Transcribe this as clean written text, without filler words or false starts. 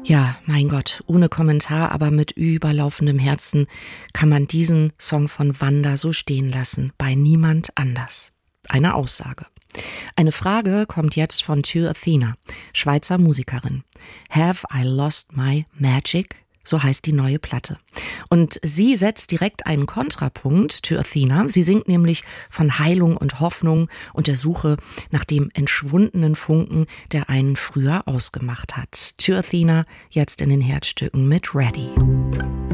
Ja, mein Gott, ohne Kommentar, aber mit überlaufendem Herzen kann man diesen Song von Wanda so stehen lassen. Bei niemand anders. Eine Aussage. Eine Frage kommt jetzt von To Athena, Schweizer Musikerin. Have I lost my magic? So heißt die neue Platte. Und sie setzt direkt einen Kontrapunkt, To Athena. Sie singt nämlich von Heilung und Hoffnung und der Suche nach dem entschwundenen Funken, der einen früher ausgemacht hat. To Athena jetzt in den Herzstücken mit Ready.